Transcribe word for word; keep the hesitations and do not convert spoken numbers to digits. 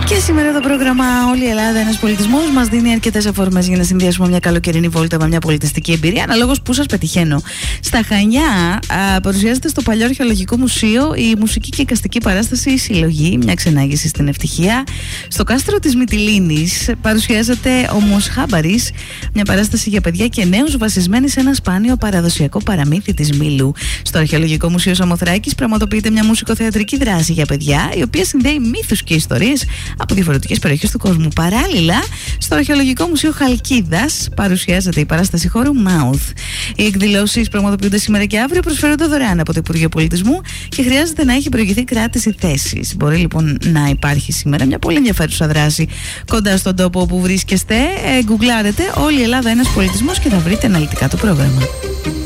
Και σήμερα το πρόγραμμα Όλη η Ελλάδα ένας πολιτισμός μας δίνει αρκετές αφορμές για να συνδυάσουμε μια καλοκαιρινή βόλτα με μια πολιτιστική εμπειρία, αναλόγως που σας πετυχαίνω. Στα Χανιά α, παρουσιάζεται στο Παλιό Αρχαιολογικό Μουσείο η μουσική και εικαστική παράσταση «Η Συλλογή», μια ξενάγηση στην ευτυχία. Στο κάστρο της Μυτιλήνης παρουσιάζεται ο Μοσχάμπαρης, μια παράσταση για παιδιά και νέους βασισμένη σε ένα σπάνιο παραδοσιακό παραμύθι της Μήλου. Στο Αρχαιολογικό Μουσείο Σαμοθράκης πραγματοποιείται μια μουσικοθεατρική δράση για παιδιά, η οποία συνδέει μύθους και ιστορίες από διαφορετικές περιοχές του κόσμου. Παράλληλα, στο Αρχαιολογικό Μουσείο Χαλκίδας παρουσιάζεται η παράσταση χώρου Mouth. Οι εκδηλώσεις πραγματοποιούνται σήμερα και αύριο, προσφέρονται δωρεάν από το Υπουργείο Πολιτισμού και χρειάζεται να έχει προηγηθεί κράτηση θέσης. Μπορεί λοιπόν να υπάρχει σήμερα μια πολύ ενδιαφέρουσα δράση κοντά στον τόπο όπου βρίσκεστε. Ε, γκουγκλάρετε Όλη η Ελλάδα ένας πολιτισμός και θα βρείτε αναλυτικά το πρόγραμμα.